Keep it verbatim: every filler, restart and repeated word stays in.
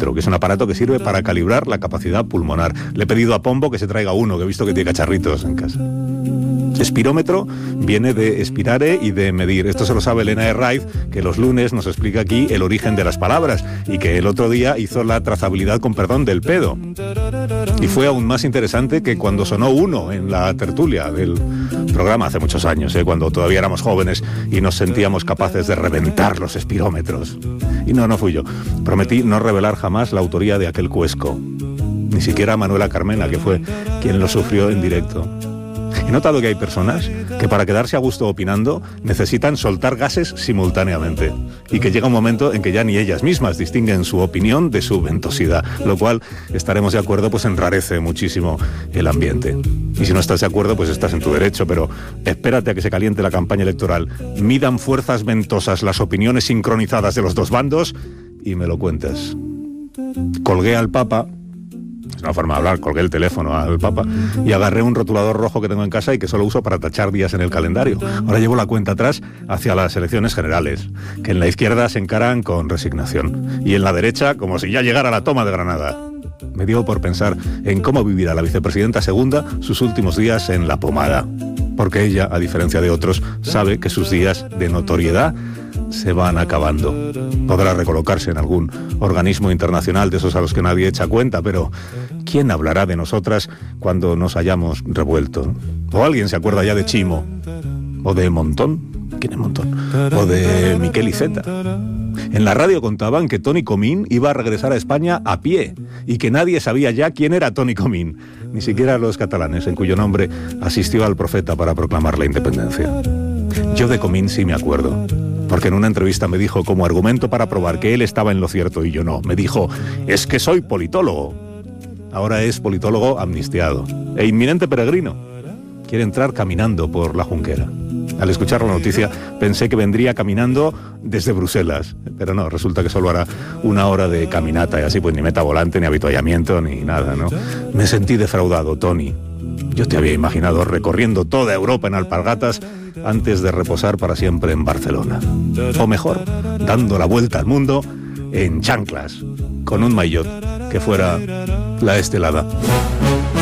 espirómetro, que es un aparato que sirve para calibrar la capacidad pulmonar. Le he pedido a Pombo que se traiga uno, que he visto que tiene cacharritos en casa. Espirómetro viene de expirare y de medir. Esto se lo sabe Elena Herraiz, que los lunes nos explica aquí el origen de las palabras y que el otro día hizo la trazabilidad, con perdón, del pedo. Y fue aún más interesante que cuando sonó uno en la tertulia del programa hace muchos años, ¿eh? Cuando todavía éramos jóvenes y nos sentíamos capaces de reventar los espirómetros. Y no, no fui yo. Prometí no revelar jamás la autoría de aquel cuesco. Ni siquiera Manuela Carmena, que fue quien lo sufrió en directo. He notado que hay personas que para quedarse a gusto opinando necesitan soltar gases simultáneamente y que llega un momento en que ya ni ellas mismas distinguen su opinión de su ventosidad, lo cual, estaremos de acuerdo, pues enrarece muchísimo el ambiente. Y si no estás de acuerdo, pues estás en tu derecho, pero espérate a que se caliente la campaña electoral, midan fuerzas ventosas las opiniones sincronizadas de los dos bandos y me lo cuentas. Colgué al Papa... Es una forma de hablar, colgué el teléfono al Papa y agarré un rotulador rojo que tengo en casa y que solo uso para tachar días en el calendario. Ahora llevo la cuenta atrás hacia las elecciones generales, que en la izquierda se encaran con resignación y en la derecha como si ya llegara la toma de Granada. Me dio por pensar en cómo vivirá la vicepresidenta segunda sus últimos días en la pomada, porque ella, a diferencia de otros, sabe que sus días de notoriedad se van acabando. Podrá recolocarse en algún organismo internacional de esos a los que nadie echa cuenta, pero ¿quién hablará de nosotras cuando nos hayamos revuelto? ¿O alguien se acuerda ya de Chimo? ¿O de Montón? ¿Quién es Montón? ¿O de Miquel Iceta? En la radio contaban que Toni Comín iba a regresar a España a pie y que nadie sabía ya quién era Toni Comín, ni siquiera los catalanes, en cuyo nombre asistió al profeta para proclamar la independencia. Yo de Comín sí me acuerdo, porque en una entrevista me dijo, como argumento para probar que él estaba en lo cierto y yo no, me dijo, es que soy politólogo. Ahora es politólogo amnistiado e inminente peregrino. Quiere entrar caminando por la Junquera. Al escuchar la noticia pensé que vendría caminando desde Bruselas, pero no, resulta que solo hará una hora de caminata y así pues ni meta volante, ni avituallamiento, ni nada, ¿no? Me sentí defraudado, Toni. Yo te había imaginado recorriendo toda Europa en alpargatas antes de reposar para siempre en Barcelona. O mejor, dando la vuelta al mundo en chanclas, con un maillot que fuera la estelada.